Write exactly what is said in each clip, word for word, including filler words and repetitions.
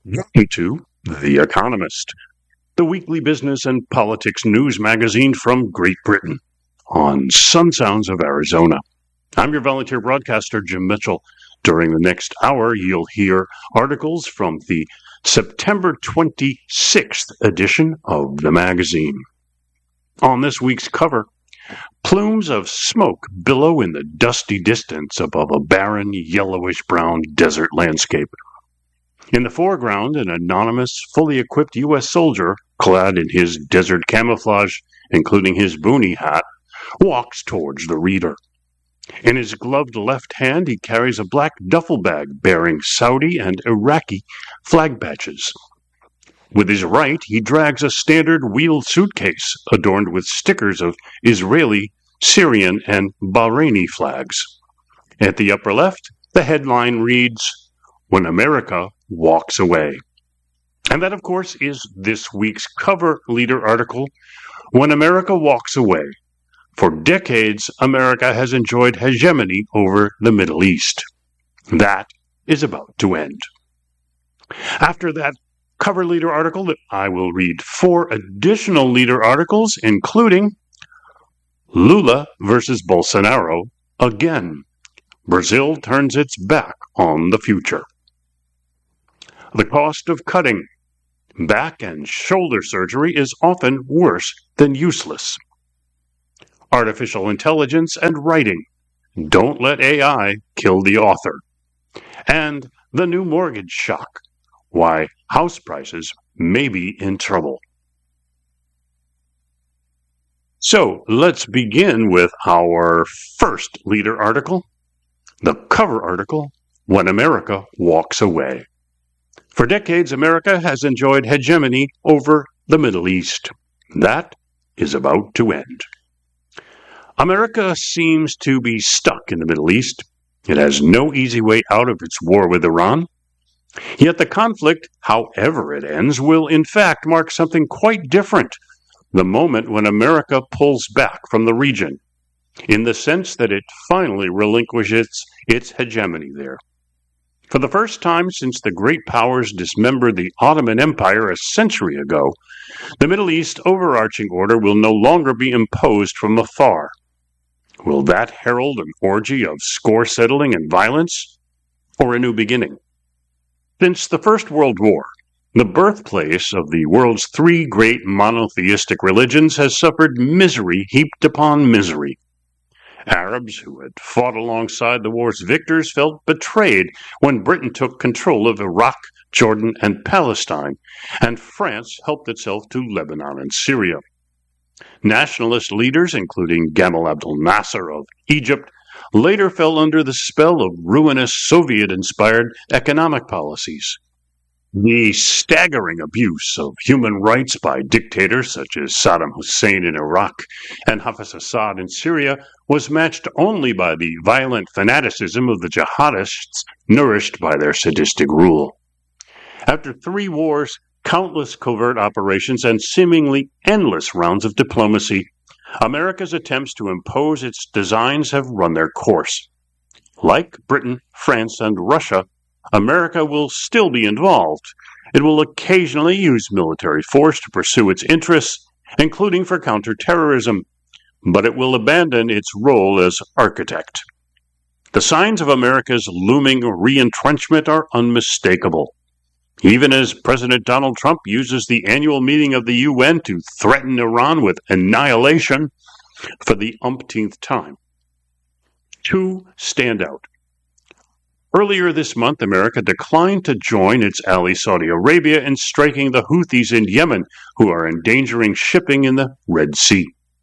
Welcome to The Economist, the weekly business and politics news magazine from Great Britain on Sun Sounds of Arizona. I'm your volunteer broadcaster, Jim Mitchell. During the next hour, you'll hear articles from the September twenty-sixth edition of the magazine. On this week's cover, plumes of smoke billow in the dusty distance above a barren, yellowish-brown desert landscape. In the foreground, an anonymous, fully equipped U S soldier, clad in his desert camouflage, including his boonie hat, walks towards the reader. In his gloved left hand, he carries a black duffel bag bearing Saudi and Iraqi flag badges. With his right, he drags a standard wheeled suitcase adorned with stickers of Israeli, Syrian, and Bahraini flags. At the upper left, the headline reads, "When America Walks Away." And that, of course, is this week's cover leader article, "When America Walks Away." For decades, America has enjoyed hegemony over the Middle East. That is about to end. After that cover leader article, I will read four additional leader articles, including Lula versus Bolsonaro again. Brazil turns its back on the future. The cost of cutting. Back and shoulder surgery is often worse than useless. Artificial intelligence and writing. Don't let A I kill the author. And the new mortgage shock. Why house prices may be in trouble. So let's begin with our first leader article, the cover article, "When America Walks Away." For decades, America has enjoyed hegemony over the Middle East. That is about to end. America seems to be stuck in the Middle East. It has no easy way out of its war with Iran. Yet the conflict, however it ends, will in fact mark something quite different, the moment when America pulls back from the region, in the sense that it finally relinquishes its hegemony there. For the first time since the great powers dismembered the Ottoman Empire a century ago, the Middle East overarching order will no longer be imposed from afar. Will that herald an orgy of score settling and violence, or a new beginning? Since the First World War, the birthplace of the world's three great monotheistic religions has suffered misery heaped upon misery. Arabs who had fought alongside the war's victors felt betrayed when Britain took control of Iraq, Jordan, and Palestine, and France helped itself to Lebanon and Syria. Nationalist leaders, including Gamal Abdel Nasser of Egypt, later fell under the spell of ruinous Soviet-inspired economic policies. The staggering abuse of human rights by dictators such as Saddam Hussein in Iraq and Hafez Assad in Syria was matched only by the violent fanaticism of the jihadists nourished by their sadistic rule. After three wars, countless covert operations, and seemingly endless rounds of diplomacy, America's attempts to impose its designs have run their course. Like Britain, France, and Russia, America will still be involved. It will occasionally use military force to pursue its interests, including for counterterrorism, but it will abandon its role as architect. The signs of America's looming re-entrenchment are unmistakable. Even as President Donald Trump uses the annual meeting of the U N to threaten Iran with annihilation for the umpteenth time. Two stand out. Earlier this month, America declined to join its ally Saudi Arabia in striking the Houthis in Yemen, who are endangering shipping in the Red Sea.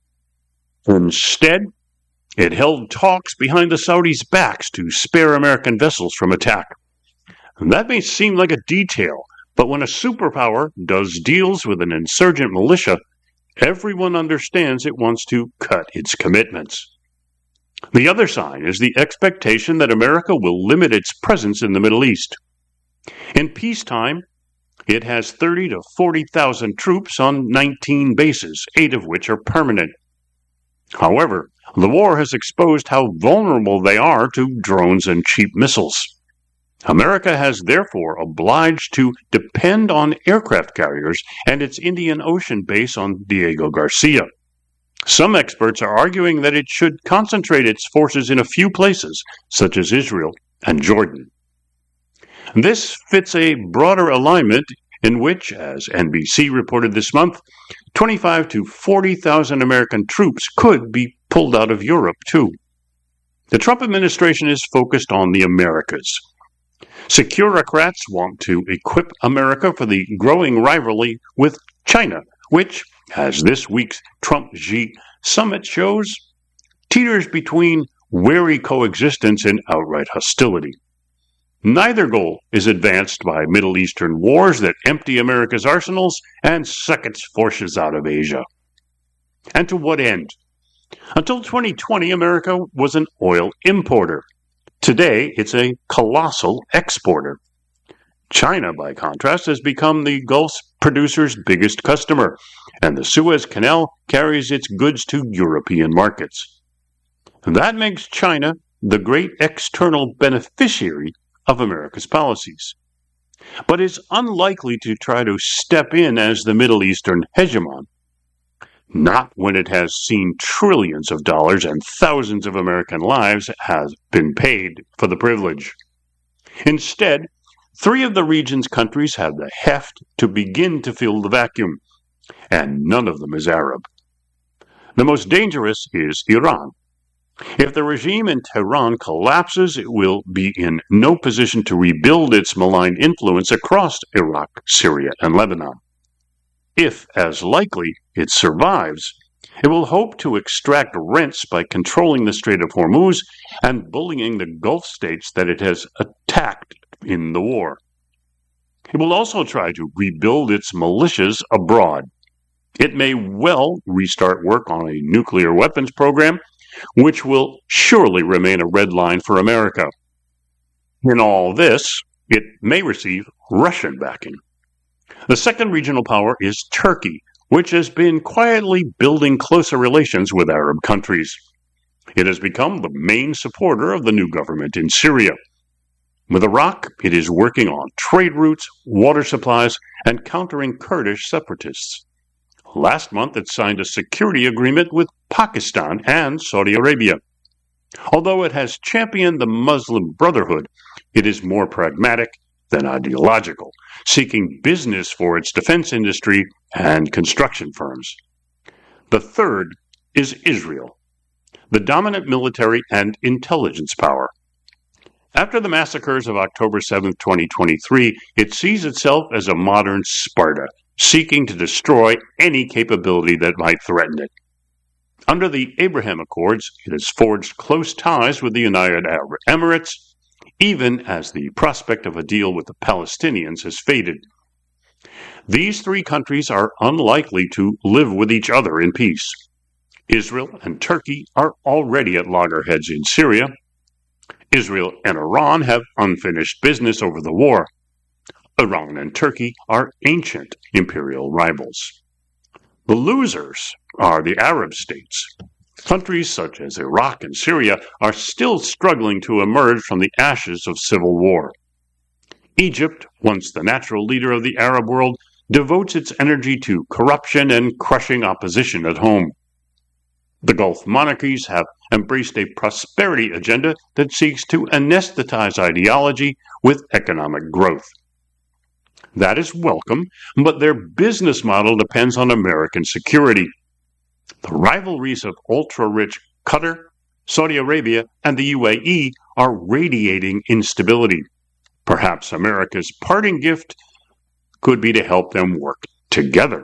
Instead, it held talks behind the Saudis' backs to spare American vessels from attack. And that may seem like a detail, but when a superpower does deals with an insurgent militia, everyone understands it wants to cut its commitments. The other sign is the expectation that America will limit its presence in the Middle East. In peacetime, it has thirty to forty thousand troops on nineteen bases, eight of which are permanent. However, the war has exposed how vulnerable they are to drones and cheap missiles. America has therefore obliged to depend on aircraft carriers and its Indian Ocean base on Diego Garcia. Some experts are arguing that it should concentrate its forces in a few places, such as Israel and Jordan. This fits a broader alignment in which, as N B C reported this month, twenty-five to forty thousand American troops could be pulled out of Europe, too. The Trump administration is focused on the Americas. Securocrats want to equip America for the growing rivalry with China, which, as this week's Trump-Xi summit shows, teeters between wary coexistence and outright hostility. Neither goal is advanced by Middle Eastern wars that empty America's arsenals and suck its forces out of Asia. And to what end? Until twenty twenty, America was an oil importer. Today, it's a colossal exporter. China, by contrast, has become the Gulf producer's biggest customer, and the Suez Canal carries its goods to European markets. That makes China the great external beneficiary of America's policies, but is unlikely to try to step in as the Middle Eastern hegemon, not when it has seen trillions of dollars and thousands of American lives have been paid for the privilege. Instead, three of the region's countries have the heft to begin to fill the vacuum, and none of them is Arab. The most dangerous is Iran. If the regime in Tehran collapses, it will be in no position to rebuild its malign influence across Iraq, Syria, and Lebanon. If, as likely, it survives, it will hope to extract rents by controlling the Strait of Hormuz and bullying the Gulf states that it has attacked in the war. It will also try to rebuild its militias abroad. It may well restart work on a nuclear weapons program, which will surely remain a red line for America. In all this, it may receive Russian backing. The second regional power is Turkey, which has been quietly building closer relations with Arab countries. It has become the main supporter of the new government in Syria. With Iraq, it is working on trade routes, water supplies, and countering Kurdish separatists. Last month, it signed a security agreement with Pakistan and Saudi Arabia. Although it has championed the Muslim Brotherhood, it is more pragmatic than ideological, seeking business for its defense industry and construction firms. The third is Israel, the dominant military and intelligence power. After the massacres of October seventh, twenty twenty-three, it sees itself as a modern Sparta, seeking to destroy any capability that might threaten it. Under the Abraham Accords, it has forged close ties with the United Arab Emirates, even as the prospect of a deal with the Palestinians has faded. These three countries are unlikely to live with each other in peace. Israel and Turkey are already at loggerheads in Syria. Israel and Iran have unfinished business over the war. Iran and Turkey are ancient imperial rivals. The losers are the Arab states. Countries such as Iraq and Syria are still struggling to emerge from the ashes of civil war. Egypt, once the natural leader of the Arab world, devotes its energy to corruption and crushing opposition at home. The Gulf monarchies have embraced a prosperity agenda that seeks to anesthetize ideology with economic growth. That is welcome, but their business model depends on American security. The rivalries of ultra-rich Qatar, Saudi Arabia, and the U A E are radiating instability. Perhaps America's parting gift could be to help them work together.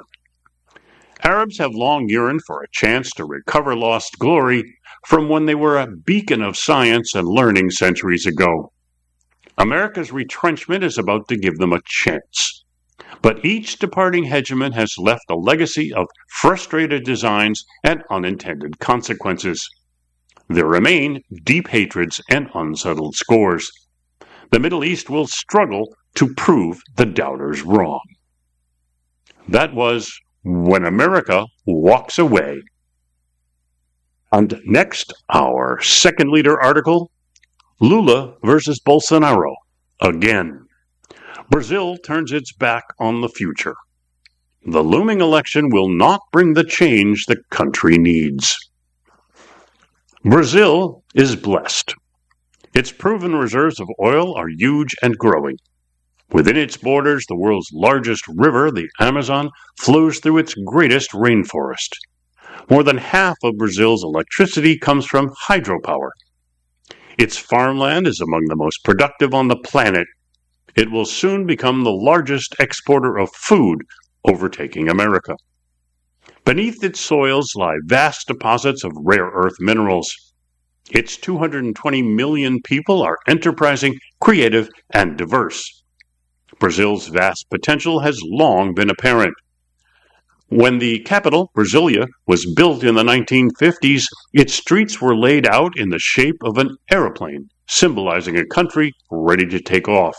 Arabs have long yearned for a chance to recover lost glory from when they were a beacon of science and learning centuries ago. America's retrenchment is about to give them a chance. But each departing hegemon has left a legacy of frustrated designs and unintended consequences. There remain deep hatreds and unsettled scores. The Middle East will struggle to prove the doubters wrong. That was When America Walks Away. And next, our second leader article, Lula versus Bolsonaro, again. Brazil turns its back on the future. The looming election will not bring the change the country needs. Brazil is blessed. Its proven reserves of oil are huge and growing. Within its borders, the world's largest river, the Amazon, flows through its greatest rainforest. More than half of Brazil's electricity comes from hydropower. Its farmland is among the most productive on the planet. It will soon become the largest exporter of food, overtaking America. Beneath its soils lie vast deposits of rare earth minerals. Its two hundred twenty million people are enterprising, creative, and diverse. Brazil's vast potential has long been apparent. When the capital, Brasilia, was built in the nineteen fifties, its streets were laid out in the shape of an aeroplane, symbolizing a country ready to take off.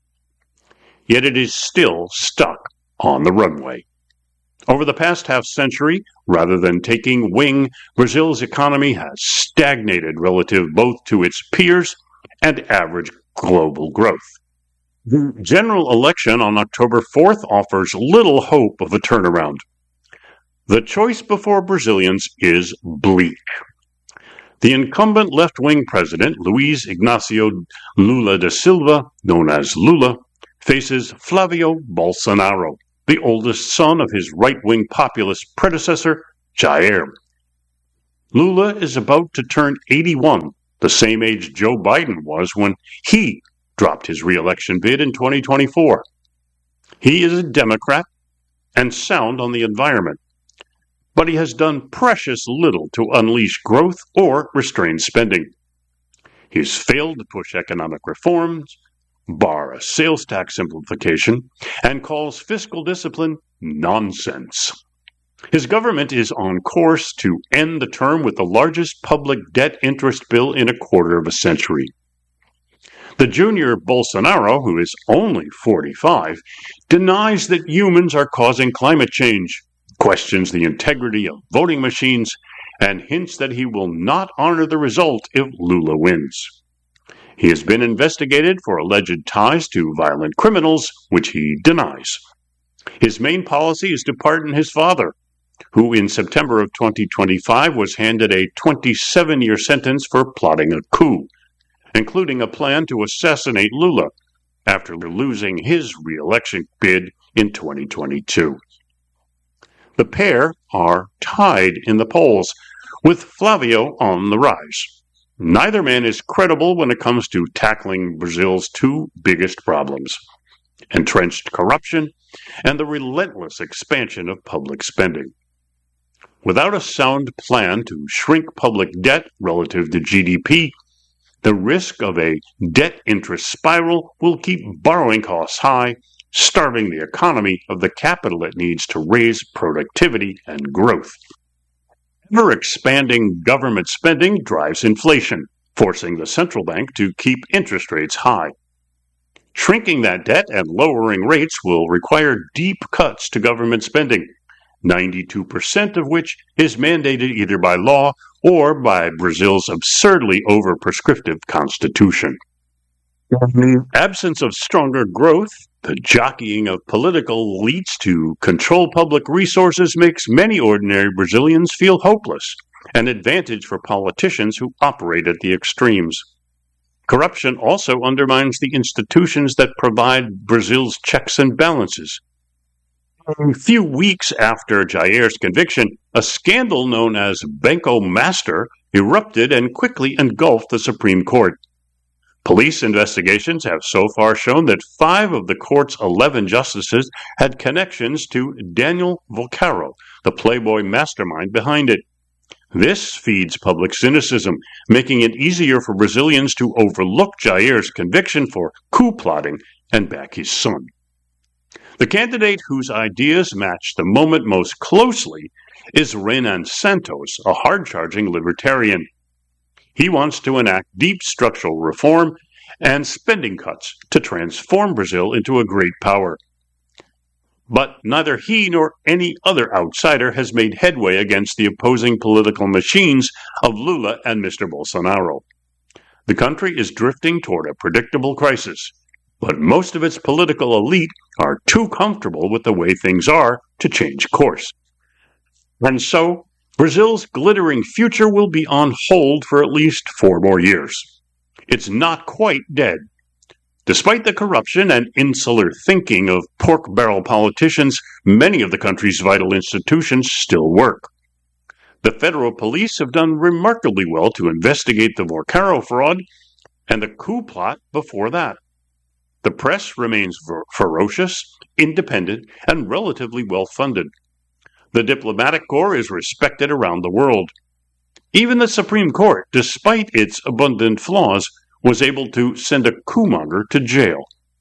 Yet it is still stuck on the runway. Over the past half-century, rather than taking wing, Brazil's economy has stagnated relative both to its peers and average global growth. The general election on October fourth offers little hope of a turnaround. The choice before Brazilians is bleak. The incumbent left-wing president, Luiz Inácio Lula da Silva, known as Lula, faces Flávio Bolsonaro, the oldest son of his right-wing populist predecessor, Jair. Lula is about to turn eighty-one, the same age Joe Biden was when he dropped his re-election bid in twenty twenty-four. He is a Democrat and sound on the environment, but he has done precious little to unleash growth or restrain spending. He has failed to push economic reforms, bar a sales tax simplification, and calls fiscal discipline nonsense. His government is on course to end the term with the largest public debt interest bill in a quarter of a century. The junior Bolsonaro, who is only forty-five, denies that humans are causing climate change, questions the integrity of voting machines, and hints that he will not honor the result if Lula wins. He has been investigated for alleged ties to violent criminals, which he denies. His main policy is to pardon his father, who in September of twenty twenty-five was handed a twenty-seven-year sentence for plotting a coup, including a plan to assassinate Lula after losing his re-election bid in twenty twenty-two. The pair are tied in the polls, with Flávio on the rise. Neither man is credible when it comes to tackling Brazil's two biggest problems: entrenched corruption and the relentless expansion of public spending. Without a sound plan to shrink public debt relative to G D P, the risk of a debt interest spiral will keep borrowing costs high, starving the economy of the capital it needs to raise productivity and growth. Ever-expanding government spending drives inflation, forcing the central bank to keep interest rates high. Shrinking that debt and lowering rates will require deep cuts to government spending, ninety-two percent of which is mandated either by law or by Brazil's absurdly over-prescriptive constitution. In the absence of stronger growth, the jockeying of political elites to control public resources makes many ordinary Brazilians feel hopeless, an advantage for politicians who operate at the extremes. Corruption also undermines the institutions that provide Brazil's checks and balances. A few weeks after Jair's conviction, a scandal known as Banco Master erupted and quickly engulfed the Supreme Court. Police investigations have so far shown that five of the court's eleven justices had connections to Daniel Volcaro, the Playboy mastermind behind it. This feeds public cynicism, making it easier for Brazilians to overlook Jair's conviction for coup plotting and back his son. The candidate whose ideas match the moment most closely is Renan Santos, a hard-charging libertarian. He wants to enact deep structural reform and spending cuts to transform Brazil into a great power. But neither he nor any other outsider has made headway against the opposing political machines of Lula and Mister Bolsonaro. The country is drifting toward a predictable crisis. but most of its political elite are too comfortable with the way things are to change course. And so, Brazil's glittering future will be on hold for at least four more years. It's not quite dead. Despite the corruption and insular thinking of pork barrel politicians, many of the country's vital institutions still work. The federal police have done remarkably well to investigate the Vorcaro fraud and the coup plot before that. The press remains ver- ferocious, independent, and relatively well-funded. The diplomatic corps is respected around the world. Even the Supreme Court, despite its abundant flaws, was able to send a coup-monger to jail.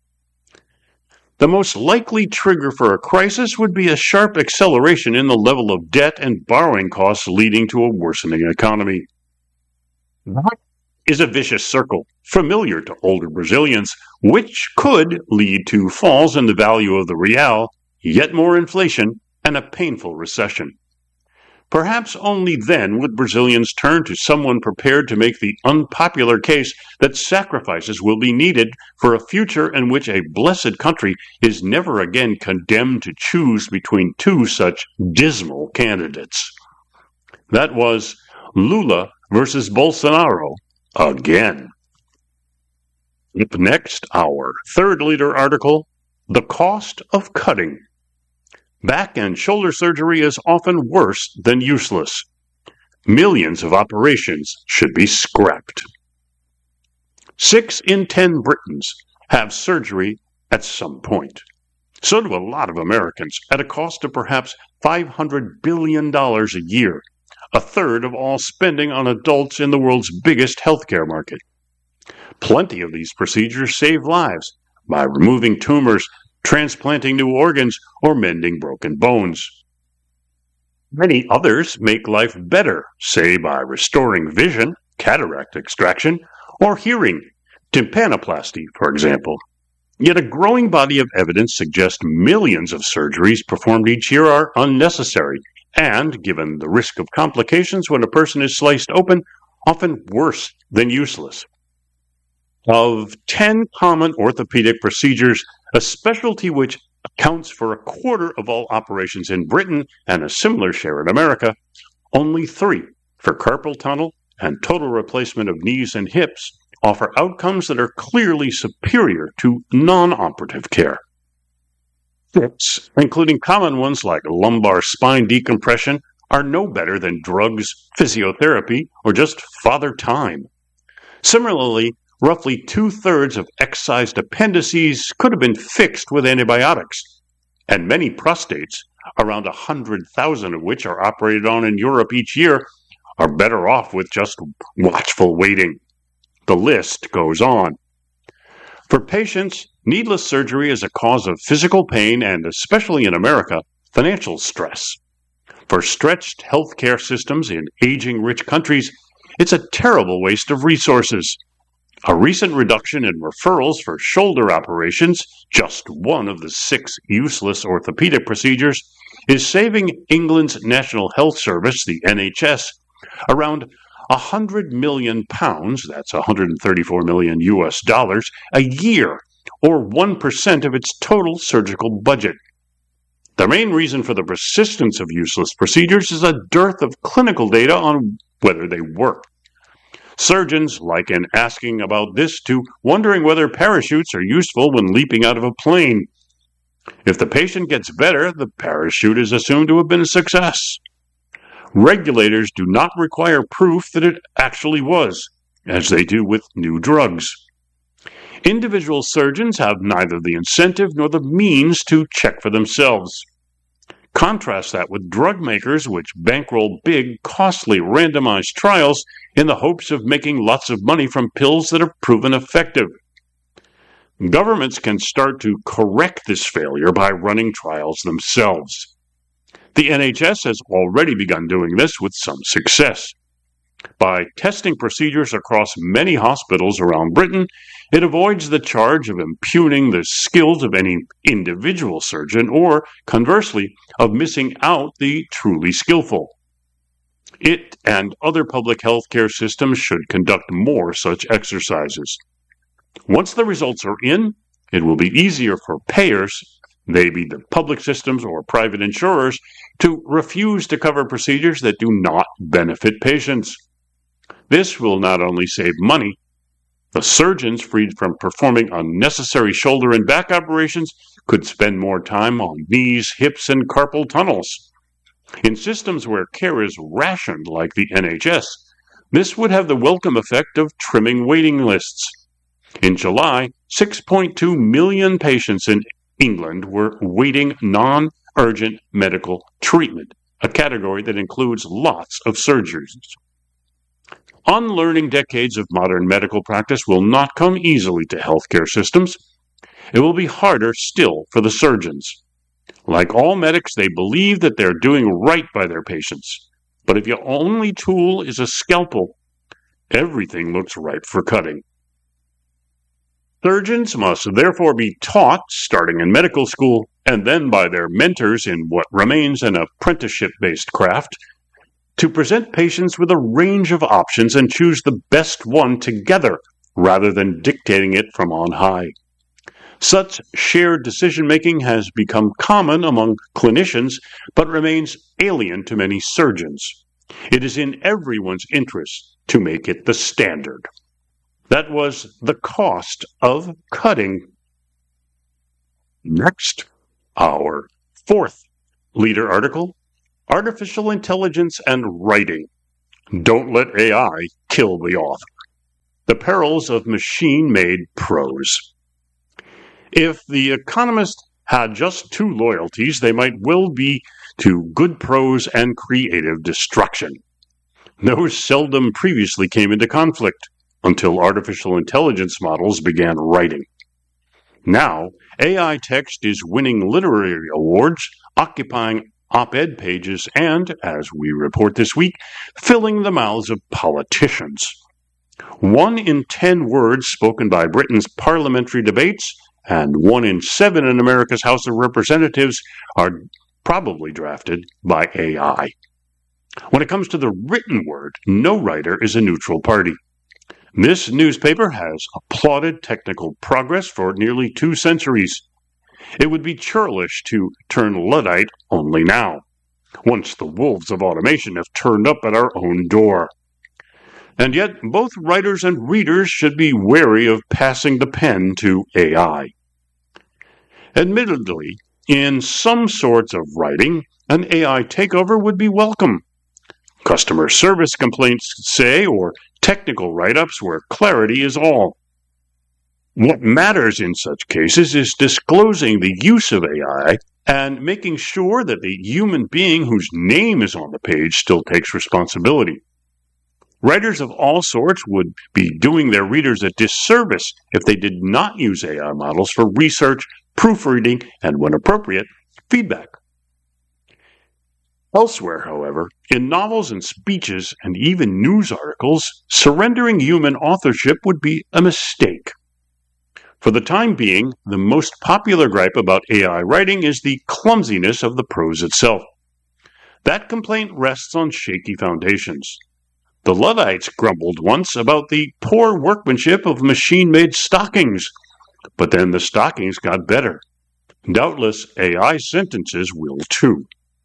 The most likely trigger for a crisis would be a sharp acceleration in the level of debt and borrowing costs leading to a worsening economy. That is a vicious circle, familiar to older Brazilians, which could lead to falls in the value of the real, yet more inflation, and a painful recession. Perhaps only then would Brazilians turn to someone prepared to make the unpopular case that sacrifices will be needed for a future in which a blessed country is never again condemned to choose between two such dismal candidates. That was Lula versus Bolsonaro again. Up next, our third leader article, The Cost of Cutting. Back and shoulder surgery is often worse than useless. Millions of operations should be scrapped. Six in ten Britons have surgery at some point. So do a lot of Americans, at a cost of perhaps five hundred billion dollars a year, a third of all spending on adults in the world's biggest healthcare market. Plenty of these procedures save lives by removing tumors, transplanting new organs, or mending broken bones. Many others make life better, say by restoring vision, cataract extraction, or hearing, tympanoplasty, for example. Yet a growing body of evidence suggests millions of surgeries performed each year are unnecessary, and, given the risk of complications when a person is sliced open, often worse than useless. Of ten common orthopedic procedures, a specialty which accounts for a quarter of all operations in Britain and a similar share in America, only three, for carpal tunnel and total replacement of knees and hips, offer outcomes that are clearly superior to non-operative care. Six, including common ones like lumbar spine decompression, are no better than drugs, physiotherapy, or just father time. Similarly, roughly two-thirds of excised appendices could have been fixed with antibiotics, and many prostates, around one hundred thousand of which are operated on in Europe each year, are better off with just watchful waiting. The list goes on. For patients, needless surgery is a cause of physical pain and, especially in America, financial stress. For stretched healthcare systems in aging rich countries, it's a terrible waste of resources. A recent reduction in referrals for shoulder operations, just one of the six useless orthopedic procedures, is saving England's National Health Service, the N H S, around one hundred million pounds, that's one hundred thirty-four million U S dollars, a year, or one percent of its total surgical budget. The main reason for the persistence of useless procedures is a dearth of clinical data on whether they work. Surgeons liken asking about this to wondering whether parachutes are useful when leaping out of a plane. If the patient gets better, the parachute is assumed to have been a success. Regulators do not require proof that it actually was, as they do with new drugs. Individual surgeons have neither the incentive nor the means to check for themselves. Contrast that with drug makers which bankroll big, costly randomized trials in the hopes of making lots of money from pills that are proven effective. Governments can start to correct this failure by running trials themselves. The N H S has already begun doing this with some success. By testing procedures across many hospitals around Britain, it avoids the charge of impugning the skills of any individual surgeon or, conversely, of missing out the truly skillful. It and other public healthcare systems should conduct more such exercises. Once the results are in, it will be easier for payers, they be the public systems or private insurers, to refuse to cover procedures that do not benefit patients. This will not only save money, the surgeons freed from performing unnecessary shoulder and back operations could spend more time on knees, hips, and carpal tunnels. In systems where care is rationed like the N H S, this would have the welcome effect of trimming waiting lists. In July, six point two million patients in England were waiting non-urgent medical treatment, a category that includes lots of surgeries. Unlearning decades of modern medical practice will not come easily to healthcare systems. It will be harder still for the surgeons. Like all medics, they believe that they're doing right by their patients. But if your only tool is a scalpel, everything looks ripe for cutting. Surgeons must therefore be taught, starting in medical school, and then by their mentors in what remains an apprenticeship-based craft, to present patients with a range of options and choose the best one together, rather than dictating it from on high. Such shared decision-making has become common among clinicians, but remains alien to many surgeons. It is in everyone's interest to make it the standard. That was the cost of cutting. Next, our fourth leader article, Artificial Intelligence and Writing. Don't let A I kill the author. The perils of machine-made prose. If The Economist had just two loyalties, they might well be to good prose and creative destruction. Those seldom previously came into conflict until artificial intelligence models began writing. Now, A I text is winning literary awards, occupying op-ed pages, and, as we report this week, filling the mouths of politicians. One in ten words spoken by Britain's parliamentary debates and one in seven in America's House of Representatives are probably drafted by A I. When it comes to the written word, no writer is a neutral party. This newspaper has applauded technical progress for nearly two centuries. It would be churlish to turn Luddite only now, once the wolves of automation have turned up at our own door. And yet, both writers and readers should be wary of passing the pen to A I. Admittedly, in some sorts of writing, an A I takeover would be welcome. Customer service complaints, say, or technical write-ups where clarity is all. What matters in such cases is disclosing the use of A I and making sure that the human being whose name is on the page still takes responsibility. Writers of all sorts would be doing their readers a disservice if they did not use A I models for research, proofreading, and, when appropriate, feedback. Elsewhere, however, in novels and speeches and even news articles, surrendering human authorship would be a mistake. For the time being, the most popular gripe about A I writing is the clumsiness of the prose itself. That complaint rests on shaky foundations. The Luddites grumbled once about the poor workmanship of machine-made stockings, but then the stockings got better. Doubtless A I sentences will too.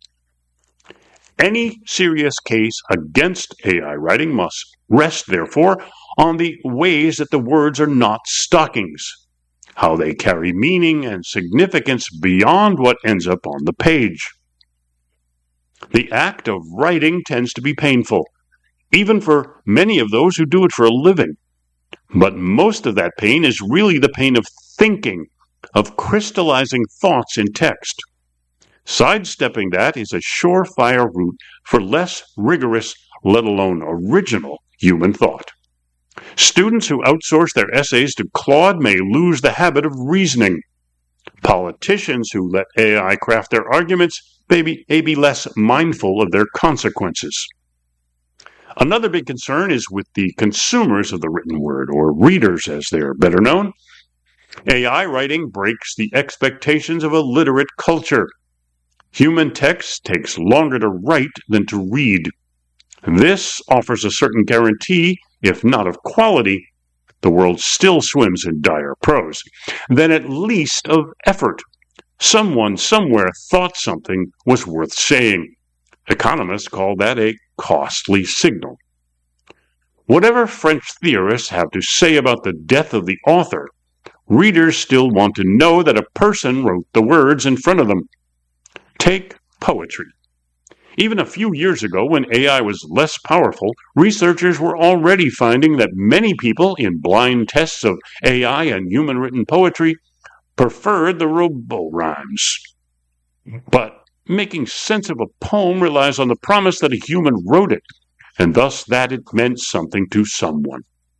Any serious case against A I writing must rest, therefore, on the ways that the words are not stockings, how they carry meaning and significance beyond what ends up on the page. The act of writing tends to be painful, even for many of those who do it for a living. But most of that pain is really the pain of thinking, of crystallizing thoughts in text. Sidestepping that is a surefire route for less rigorous, let alone original, human thought. Students who outsource their essays to Claude may lose the habit of reasoning. Politicians who let A I craft their arguments may be, may be less mindful of their consequences. Another big concern is with the consumers of the written word, or readers as they are better known. A I writing breaks the expectations of a literate culture. Human text takes longer to write than to read. This offers a certain guarantee, if not of quality, the world still swims in dire prose, then at least of effort. Someone somewhere thought something was worth saying. Economists call that a costly signal. Whatever French theorists have to say about the death of the author, readers still want to know that a person wrote the words in front of them. Take poetry. Even a few years ago, when A I was less powerful, researchers were already finding that many people in blind tests of A I and human-written poetry preferred the robo-rhymes. But making sense of a poem relies on the promise that a human wrote it, and thus that it meant something to someone.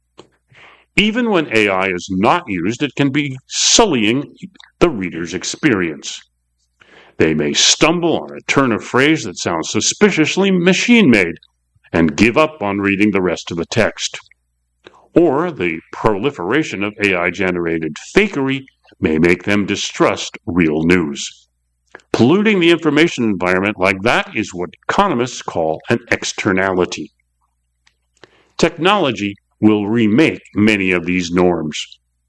Even when A I is not used, it can be sullying the reader's experience. They may stumble on a turn of phrase that sounds suspiciously machine-made and give up on reading the rest of the text. Or the proliferation of A I-generated fakery may make them distrust real news. Polluting the information environment like that is what economists call an externality. Technology will remake many of these norms.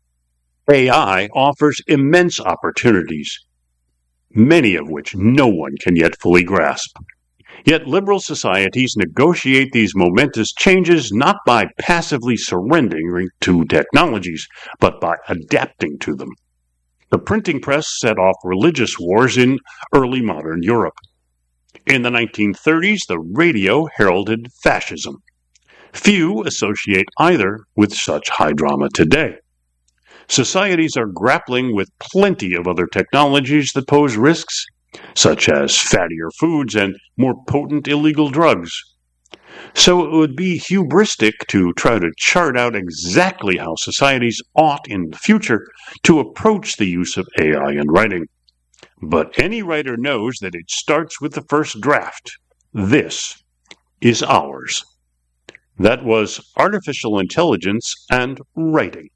A I offers immense opportunities, many of which no one can yet fully grasp. Yet liberal societies negotiate these momentous changes not by passively surrendering to technologies, but by adapting to them. The printing press set off religious wars in early modern Europe. In the nineteen thirties, the radio heralded fascism. Few associate either with such high drama today. Societies are grappling with plenty of other technologies that pose risks, such as fattier foods and more potent illegal drugs. So it would be hubristic to try to chart out exactly how societies ought in the future to approach the use of A I in writing. But any writer knows that it starts with the first draft. This is ours. That was Artificial Intelligence and Writing.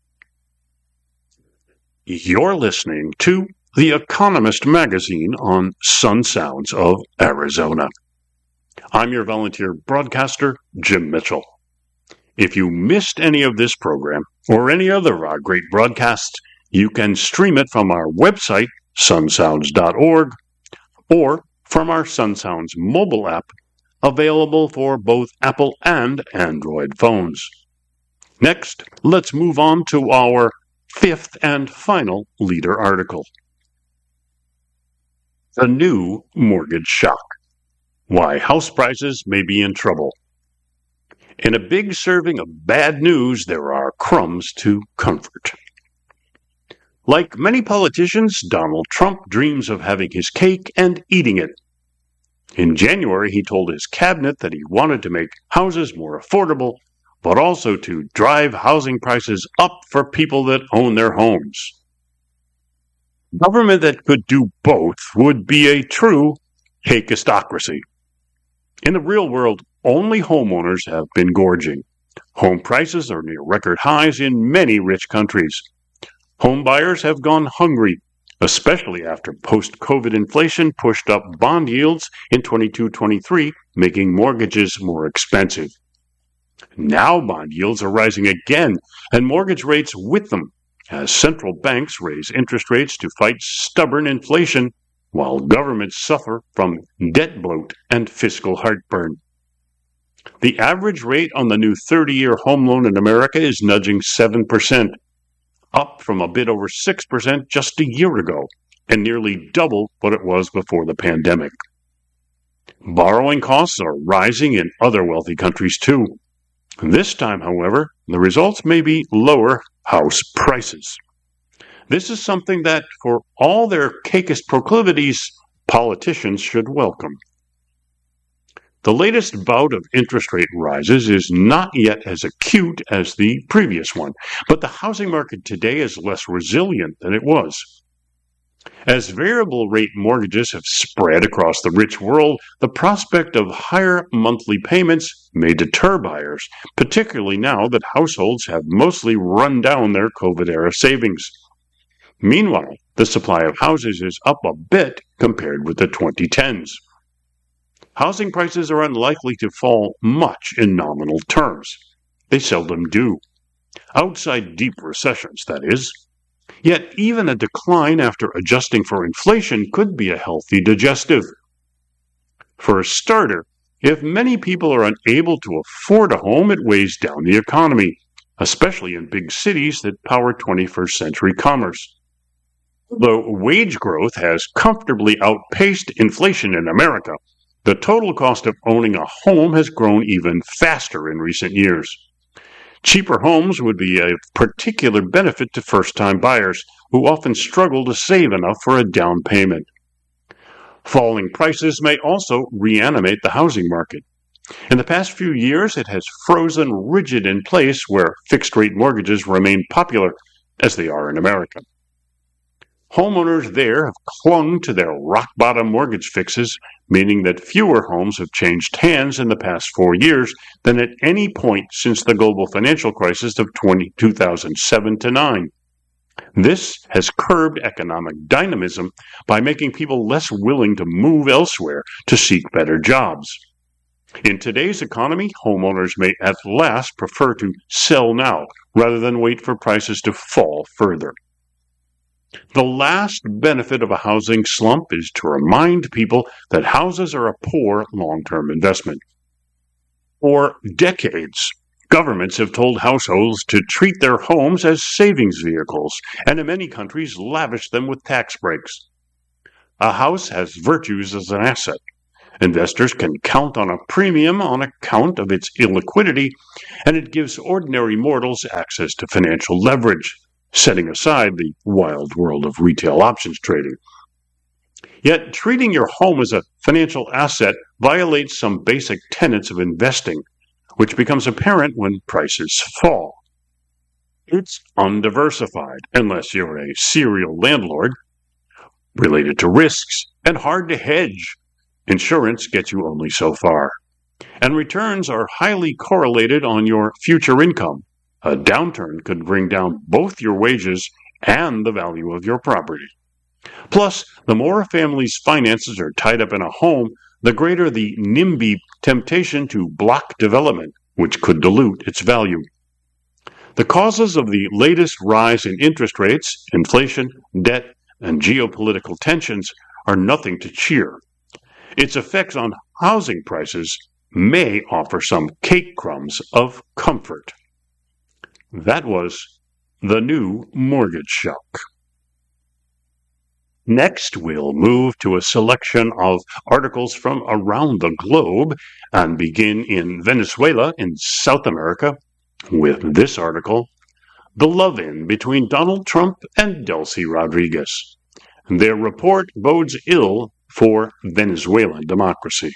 You're listening to The Economist magazine on Sun Sounds of Arizona. I'm your volunteer broadcaster, Jim Mitchell. If you missed any of this program or any other uh, great broadcasts, you can stream it from our website, sun sounds dot org, or from our Sun Sounds mobile app, available for both Apple and Android phones. Next, let's move on to our fifth and final leader article. The new mortgage shock. Why house prices may be in trouble. In a big serving of bad news, there are crumbs to comfort. Like many politicians, Donald Trump dreams of having his cake and eating it. In January, he told his cabinet that he wanted to make houses more affordable, but also to drive housing prices up for people that own their homes. Government that could do both would be a true cakeistocracy. In the real world, only homeowners have been gorging. Home prices are near record highs in many rich countries. Home buyers have gone hungry, especially after post-COVID inflation pushed up bond yields in twenty-two twenty-three, making mortgages more expensive. Now bond yields are rising again, and mortgage rates with them, as central banks raise interest rates to fight stubborn inflation, while governments suffer from debt bloat and fiscal heartburn. The average rate on the new thirty-year home loan in America is nudging seven percent, up from a bit over six percent just a year ago, and nearly double what it was before the pandemic. Borrowing costs are rising in other wealthy countries too. This time, however, the results may be lower house prices. This is something that, for all their cakeist proclivities, politicians should welcome. The latest bout of interest rate rises is not yet as acute as the previous one, but the housing market today is less resilient than it was. As variable rate mortgages have spread across the rich world, the prospect of higher monthly payments may deter buyers, particularly now that households have mostly run down their COVID-era savings. Meanwhile, the supply of houses is up a bit compared with the twenty tens. Housing prices are unlikely to fall much in nominal terms. They seldom do. outside deep recessions, that is. Yet even a decline after adjusting for inflation could be a healthy digestive. For a starter, if many people are unable to afford a home, it weighs down the economy, especially in big cities that power twenty-first century commerce. Though wage growth has comfortably outpaced inflation in America, the total cost of owning a home has grown even faster in recent years. Cheaper homes would be a particular benefit to first-time buyers, who often struggle to save enough for a down payment. Falling prices may also reanimate the housing market. In the past few years, it has frozen rigid in place where fixed-rate mortgages remain popular, as they are in America. Homeowners there have clung to their rock-bottom mortgage fixes, meaning that fewer homes have changed hands in the past four years than at any point since the global financial crisis of two thousand seven to nine. This has curbed economic dynamism by making people less willing to move elsewhere to seek better jobs. In today's economy, homeowners may at last prefer to sell now rather than wait for prices to fall further. The last benefit of a housing slump is to remind people that houses are a poor long-term investment. For decades, governments have told households to treat their homes as savings vehicles, and in many countries lavish them with tax breaks. A house has virtues as an asset. Investors can count on a premium on account of its illiquidity, and it gives ordinary mortals access to financial leverage, setting aside the wild world of retail options trading. Yet, treating your home as a financial asset violates some basic tenets of investing, which becomes apparent when prices fall. It's undiversified, unless you're a serial landlord, related to risks, and hard to hedge. Insurance gets you only so far. And returns are highly correlated on your future income. A downturn could bring down both your wages and the value of your property. Plus, the more a family's finances are tied up in a home, the greater the NIMBY temptation to block development, which could dilute its value. The causes of the latest rise in interest rates, inflation, debt, and geopolitical tensions are nothing to cheer. Its effects on housing prices may offer some cake crumbs of comfort. That was the new mortgage shock. Next, we'll move to a selection of articles from around the globe and begin in Venezuela in South America with this article, The Love-In Between Donald Trump and Delcy Rodriguez. Their report bodes ill for Venezuelan democracy.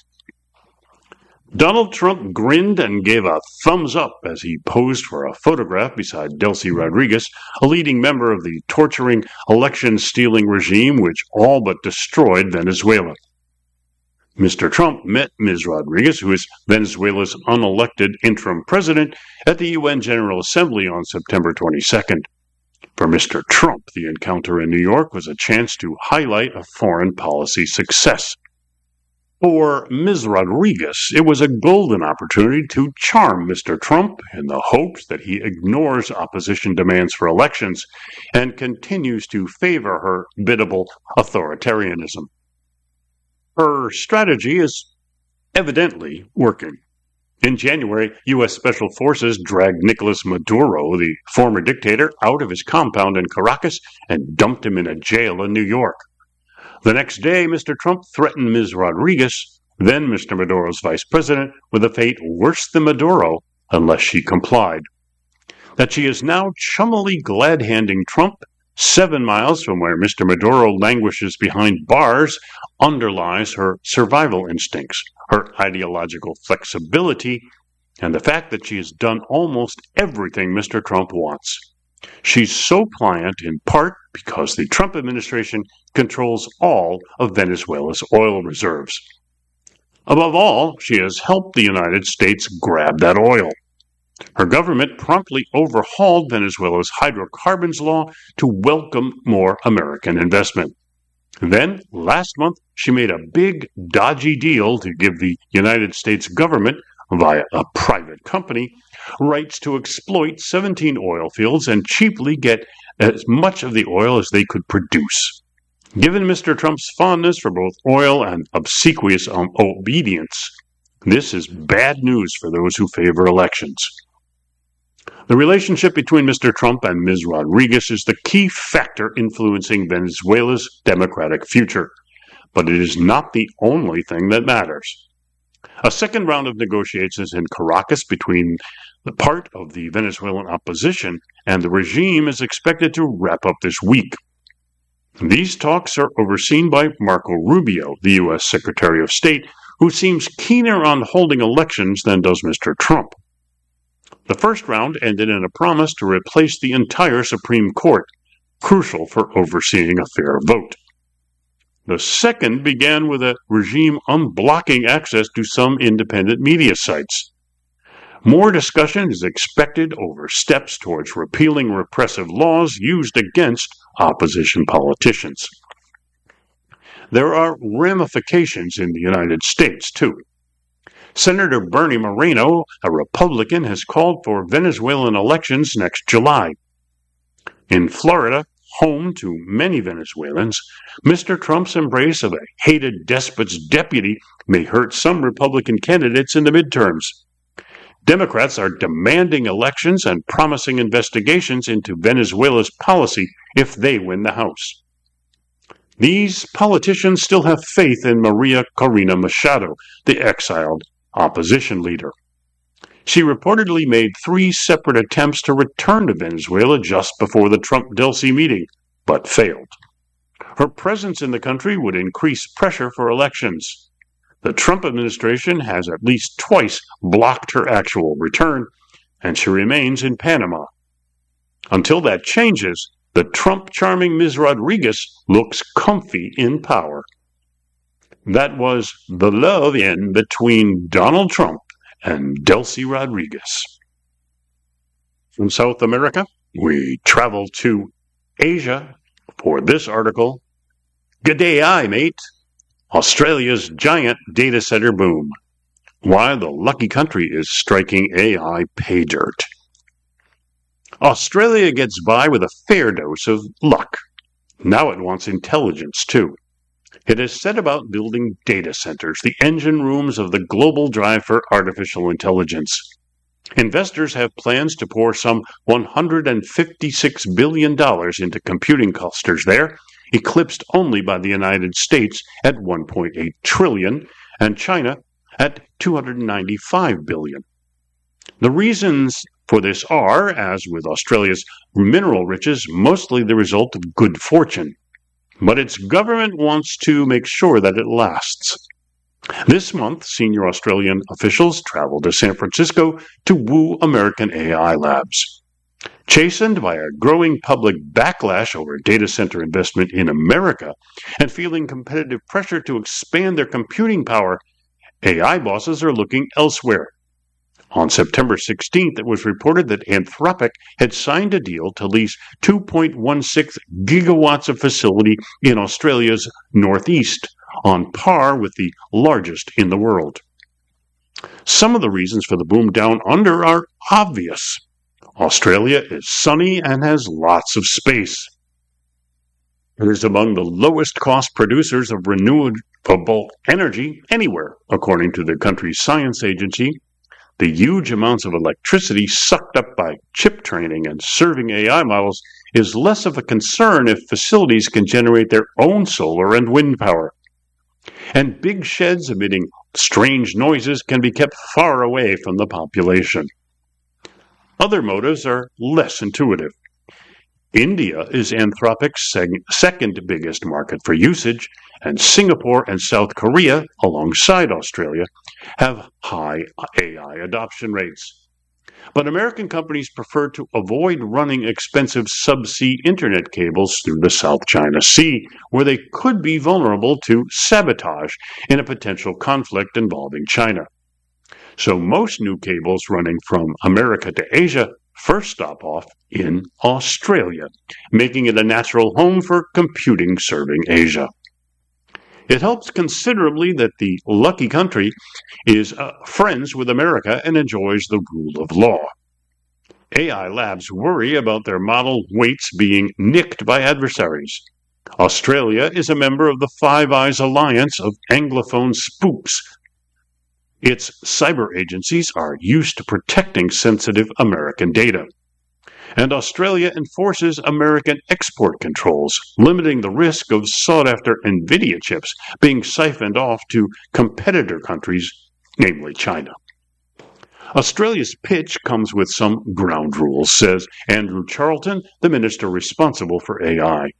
Donald Trump grinned and gave a thumbs up as he posed for a photograph beside Delcy Rodriguez, a leading member of the torturing, election-stealing regime which all but destroyed Venezuela. Mister Trump met Miz Rodriguez, who is Venezuela's unelected interim president, at the U N General Assembly on September twenty-second. For Mister Trump, the encounter in New York was a chance to highlight a foreign policy success. For Miz Rodriguez, it was a golden opportunity to charm Mister Trump in the hopes that he ignores opposition demands for elections and continues to favor her biddable authoritarianism. Her strategy is evidently working. In January, U S Special Forces dragged Nicolas Maduro, the former dictator, out of his compound in Caracas and dumped him in a jail in New York. The next day, Mister Trump threatened Miz Rodriguez, then Mister Maduro's vice president, with a fate worse than Maduro unless she complied. That she is now chummily glad-handing Trump seven miles from where Mister Maduro languishes behind bars underlies her survival instincts, her ideological flexibility, and the fact that she has done almost everything Mister Trump wants. She's so pliant in part because the Trump administration controls all of Venezuela's oil reserves. Above all, she has helped the United States grab that oil. Her government promptly overhauled Venezuela's hydrocarbons law to welcome more American investment. Then, last month, she made a big, dodgy deal to give the United States government via a private company, rights to exploit seventeen oil fields and cheaply get as much of the oil as they could produce. Given Mister Trump's fondness for both oil and obsequious um, obedience, this is bad news for those who favor elections. The relationship between Mister Trump and Miz Rodriguez is the key factor influencing Venezuela's democratic future, but it is not the only thing that matters. A second round of negotiations in Caracas between the part of the Venezuelan opposition and the regime is expected to wrap up this week. These talks are overseen by Marco Rubio, the U S Secretary of State, who seems keener on holding elections than does Mister Trump. The first round ended in a promise to replace the entire Supreme Court, crucial for overseeing a fair vote. The second began with a regime unblocking access to some independent media sites. More discussion is expected over steps towards repealing repressive laws used against opposition politicians. There are ramifications in the United States, too. Senator Bernie Moreno, a Republican, has called for Venezuelan elections next July. In Florida, home to many Venezuelans, Mister Trump's embrace of a hated despot's deputy may hurt some Republican candidates in the midterms. Democrats are demanding elections and promising investigations into Venezuela's policy if they win the House. These politicians still have faith in Maria Corina Machado, the exiled opposition leader. She reportedly made three separate attempts to return to Venezuela just before the Trump-Delcy meeting, but failed. Her presence in the country would increase pressure for elections. The Trump administration has at least twice blocked her actual return, and she remains in Panama. Until that changes, the Trump-charming Miz Rodriguez looks comfy in power. That was the love-in between Donald Trump and Delcy Rodriguez. From South America, we travel to Asia for this article. G'day, mate. Australia's giant data center boom. Why the lucky country is striking A I pay dirt. Australia gets by with a fair dose of luck. Now it wants intelligence, too. It has set about building data centers, the engine rooms of the global drive for artificial intelligence. Investors have plans to pour some one hundred fifty-six billion dollars into computing clusters there, eclipsed only by the United States at one point eight trillion dollars and China at two hundred ninety-five billion dollars. The reasons for this are, as with Australia's mineral riches, mostly the result of good fortune. But its government wants to make sure that it lasts. This month, senior Australian officials traveled to San Francisco to woo American A I labs. Chastened by a growing public backlash over data center investment in America and feeling competitive pressure to expand their computing power, A I bosses are looking elsewhere. On September sixteenth, it was reported that Anthropic had signed a deal to lease two point one six gigawatts of facility in Australia's northeast, on par with the largest in the world. Some of the reasons for the boom down under are obvious. Australia is sunny and has lots of space. It is among the lowest cost producers of renewable energy anywhere, according to the country's science agency. The huge amounts of electricity sucked up by chip training and serving A I models is less of a concern if facilities can generate their own solar and wind power. And big sheds emitting strange noises can be kept far away from the population. Other motives are less intuitive. India is Anthropic's seg- second biggest market for usage, and Singapore and South Korea, alongside Australia, have high A I adoption rates. But American companies prefer to avoid running expensive subsea internet cables through the South China Sea, where they could be vulnerable to sabotage in a potential conflict involving China. So most new cables running from America to Asia first stop off in Australia, making it a natural home for computing serving Asia. It helps considerably that the lucky country is uh, friends with America and enjoys the rule of law. A I labs worry about their model weights being nicked by adversaries. Australia is a member of the Five Eyes alliance of Anglophone spooks. Its cyber agencies are used to protecting sensitive American data. And Australia enforces American export controls, limiting the risk of sought-after NVIDIA chips being siphoned off to competitor countries, namely China. Australia's pitch comes with some ground rules, says Andrew Charlton, the minister responsible for A I.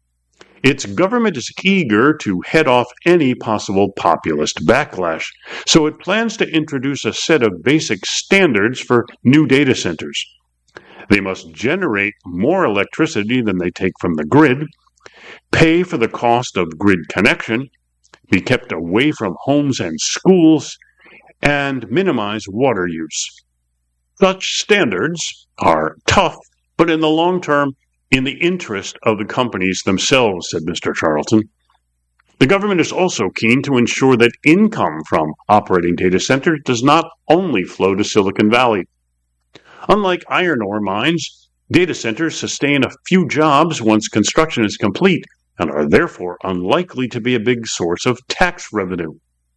Its government is eager to head off any possible populist backlash, so it plans to introduce a set of basic standards for new data centers. They must generate more electricity than they take from the grid, pay for the cost of grid connection, be kept away from homes and schools, and minimize water use. Such standards are tough, but in the long term, in the interest of the companies themselves, said Mister Charlton. The government is also keen to ensure that income from operating data centers does not only flow to Silicon Valley. Unlike iron ore mines, data centers sustain a few jobs once construction is complete and are therefore unlikely to be a big source of tax revenue.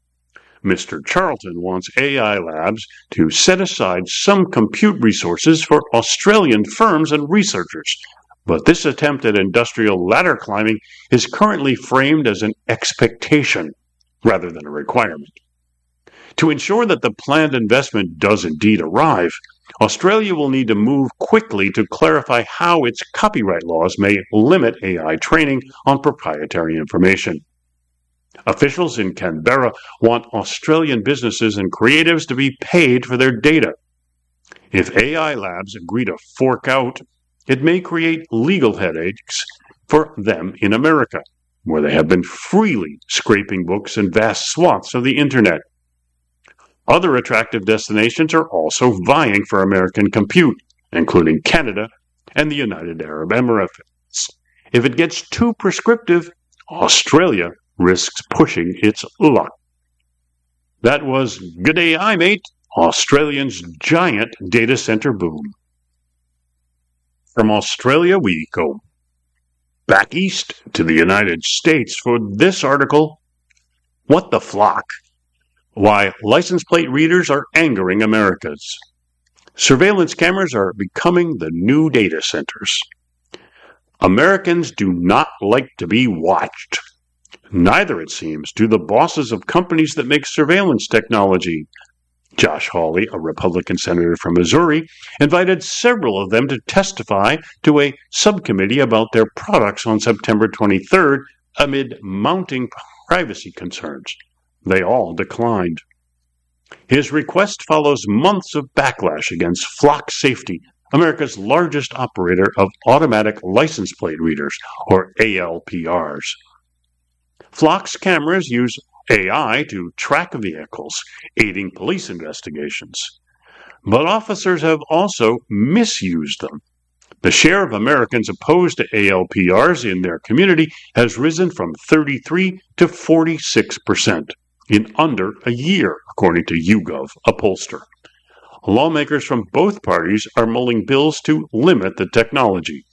Mister Charlton wants A I labs to set aside some compute resources for Australian firms and researchers, but this attempt at industrial ladder climbing is currently framed as an expectation rather than a requirement. To ensure that the planned investment does indeed arrive, Australia will need to move quickly to clarify how its copyright laws may limit A I training on proprietary information. Officials in Canberra want Australian businesses and creatives to be paid for their data. If A I labs agree to fork out, it may create legal headaches for them in America, where they have been freely scraping books and vast swaths of the internet. Other attractive destinations are also vying for American compute, including Canada and the United Arab Emirates. If it gets too prescriptive, Australia risks pushing its luck. That was Good A I, mate, Australians' giant data center boom. From Australia, we go back east to the United States for this article, What the Flock? Why license plate readers are angering Americans. Surveillance cameras are becoming the new data centers. Americans do not like to be watched. Neither, it seems, do the bosses of companies that make surveillance technology. Josh Hawley, a Republican senator from Missouri, invited several of them to testify to a subcommittee about their products on September twenty-third amid mounting privacy concerns. They all declined. His request follows months of backlash against Flock Safety, America's largest operator of automatic license plate readers, or A L P Rs. Flock's cameras use A I to track vehicles, aiding police investigations. But officers have also misused them. The share of Americans opposed to A L P Rs in their community has risen from thirty-three to forty-six percent in under a year, according to YouGov, a pollster. Lawmakers from both parties are mulling bills to limit the technology.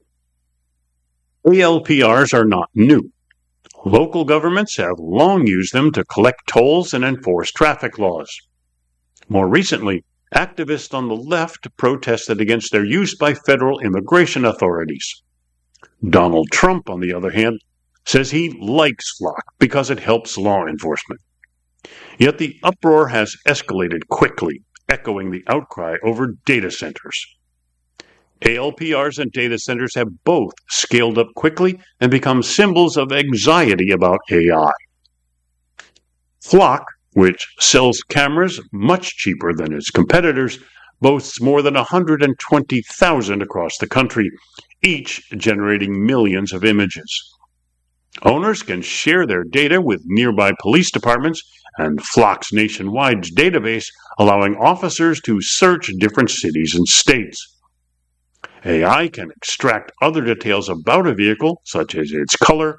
A L P Rs are not new. Local governments have long used them to collect tolls and enforce traffic laws. More recently, activists on the left protested against their use by federal immigration authorities. Donald Trump, on the other hand, says he likes Flock because it helps law enforcement. Yet the uproar has escalated quickly, echoing the outcry over data centers. A L P Rs and data centers have both scaled up quickly and become symbols of anxiety about A I. Flock, which sells cameras much cheaper than its competitors, boasts more than one hundred twenty thousand across the country, each generating millions of images. Owners can share their data with nearby police departments and Flock's nationwide database, allowing officers to search different cities and states. A I can extract other details about a vehicle, such as its color,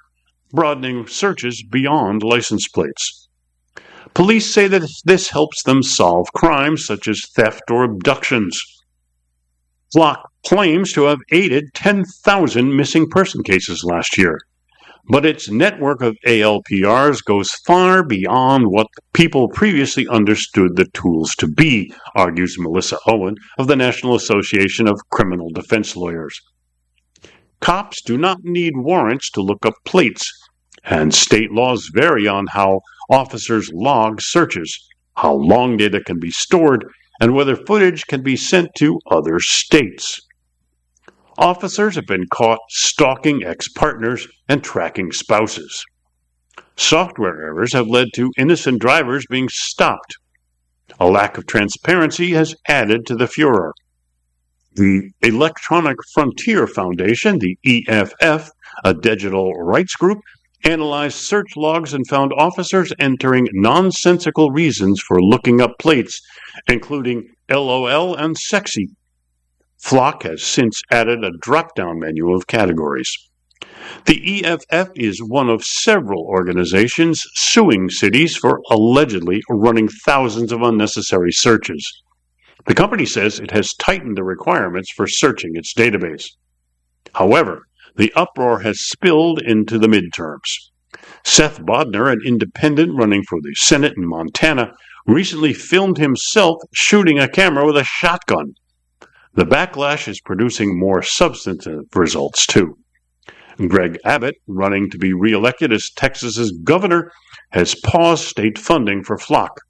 broadening searches beyond license plates. Police say that this helps them solve crimes such as theft or abductions. Flock claims to have aided ten thousand missing person cases last year, but its network of A L P Rs goes far beyond what people previously understood the tools to be, argues Melissa Owen of the National Association of Criminal Defense Lawyers. Cops do not need warrants to look up plates, and state laws vary on how officers log searches, how long data can be stored, and whether footage can be sent to other states. Officers have been caught stalking ex-partners and tracking spouses. Software errors have led to innocent drivers being stopped. A lack of transparency has added to the furor. The Electronic Frontier Foundation, the E F F, a digital rights group, analyzed search logs and found officers entering nonsensical reasons for looking up plates, including LOL and sexy. Flock has since added a drop-down menu of categories. The E F F is one of several organizations suing cities for allegedly running thousands of unnecessary searches. The company says it has tightened the requirements for searching its database. However, the uproar has spilled into the midterms. Seth Bodnar, an independent running for the Senate in Montana, recently filmed himself shooting a camera with a shotgun. The backlash is producing more substantive results, too. Greg Abbott, running to be reelected as Texas's governor, has paused state funding for Flock.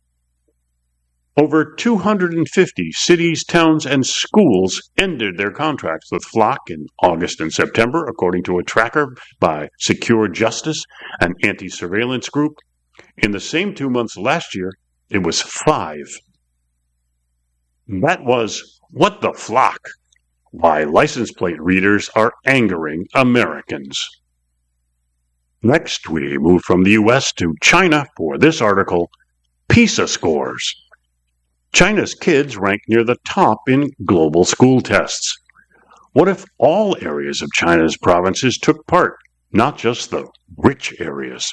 Over two hundred fifty cities, towns, and schools ended their contracts with Flock in August and September, according to a tracker by Secure Justice, an anti-surveillance group. In the same two months last year, it was five. That was What the Flock? Why license plate readers are angering Americans. Next, we move from the U S to China for this article, PISA scores. China's kids rank near the top in global school tests. What if all areas of China's provinces took part, not just the rich areas?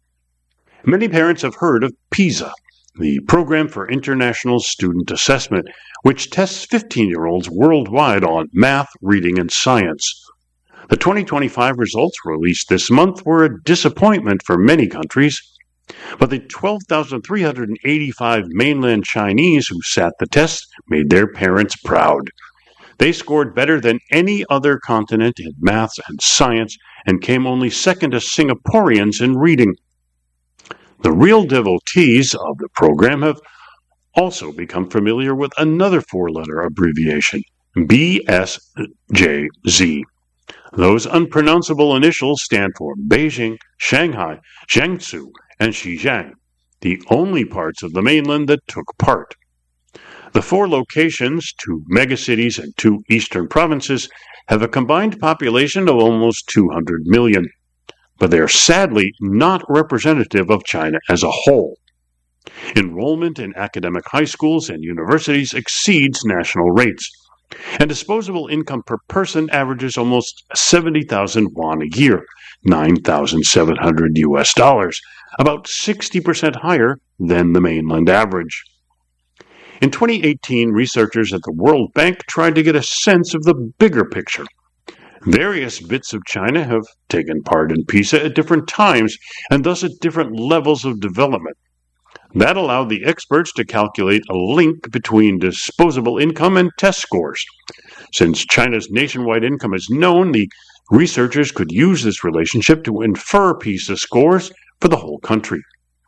Many parents have heard of PISA, the Program for International Student Assessment, which tests fifteen-year-olds worldwide on math, reading, and science. The twenty twenty-five results released this month were a disappointment for many countries, but the twelve thousand three hundred eighty-five mainland Chinese who sat the test made their parents proud. They scored better than any other continent in maths and science and came only second to Singaporeans in reading. The real devotees of the program have also become familiar with another four-letter abbreviation, B S J Z. Those unpronounceable initials stand for Beijing, Shanghai, Jiangsu, and Xizang, the only parts of the mainland that took part. The four locations, two megacities and two eastern provinces, have a combined population of almost two hundred million, but they are sadly not representative of China as a whole. Enrollment in academic high schools and universities exceeds national rates, and disposable income per person averages almost seventy thousand won a year, nine thousand seven hundred U S dollars, about sixty percent higher than the mainland average. In twenty eighteen, researchers at the World Bank tried to get a sense of the bigger picture. Various bits of China have taken part in PISA at different times and thus at different levels of development. That allowed the experts to calculate a link between disposable income and test scores. Since China's nationwide income is known, the researchers could use this relationship to infer PISA scores for the whole country.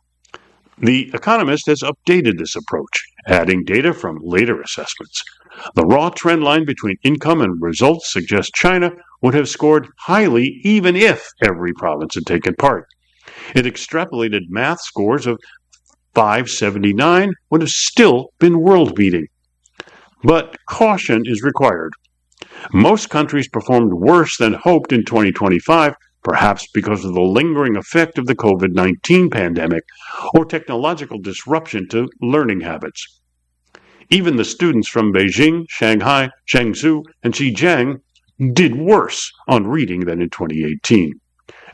The Economist has updated this approach, adding data from later assessments. The raw trend line between income and results suggests China would have scored highly even if every province had taken part. It extrapolated math scores of five seventy-nine would have still been world-beating. But caution is required. Most countries performed worse than hoped in twenty twenty-five, perhaps because of the lingering effect of the COVID nineteen pandemic or technological disruption to learning habits. Even the students from Beijing, Shanghai, Jiangsu, and Xizang did worse on reading than in twenty eighteen.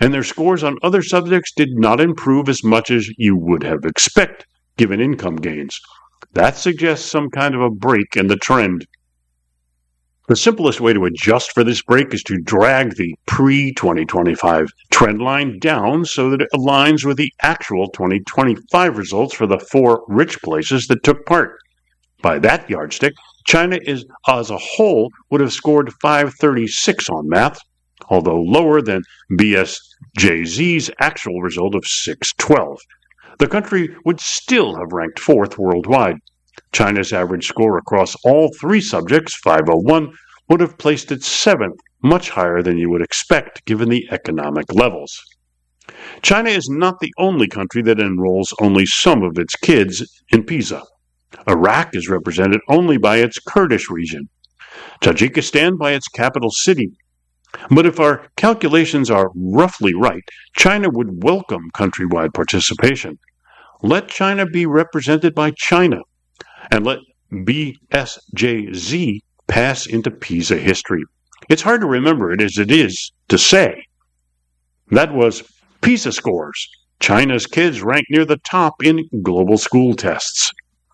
and their scores on other subjects did not improve as much as you would have expected, given income gains. That suggests some kind of a break in the trend. The simplest way to adjust for this break is to drag the pre twenty twenty-five trend line down so that it aligns with the actual twenty twenty-five results for the four rich places that took part. By that yardstick, China is, as a whole would have scored five thirty-six on math, although lower than B S J Z's actual result of six twelve. The country would still have ranked fourth worldwide. China's average score across all three subjects, five oh one, would have placed it seventh, much higher than you would expect given the economic levels. China is not the only country that enrolls only some of its kids in PISA. Iraq is represented only by its Kurdish region, Tajikistan by its capital city. But if our calculations are roughly right, China would welcome countrywide participation. Let China be represented by China, and let B S J Z pass into PISA history. It's hard to remember it as it is to say. That was PISA scores. China's kids rank near the top in global school tests.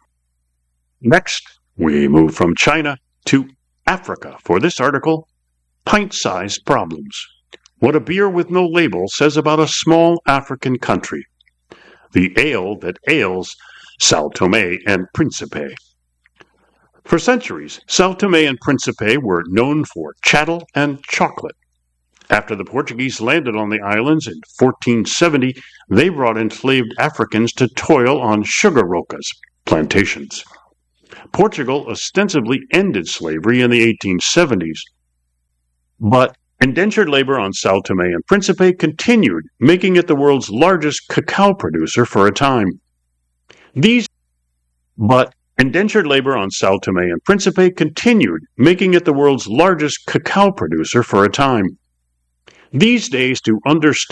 Next, we move from China to Africa for this article, Pint-Sized Problems. What a beer with no label says about a small African country. The ale that ails Sao Tome and Principe. For centuries, Sao Tome and Principe were known for chattel and chocolate. After the Portuguese landed on the islands in fourteen seventy, they brought enslaved Africans to toil on sugar rocas, plantations. Portugal ostensibly ended slavery in the eighteen seventies, but indentured labor on Sao Tome and Principe continued, making it the world's largest cacao producer for a time. These, but indentured labor on Sao Tome and Principe continued, making it the world's largest cacao producer for a time. These days, to understand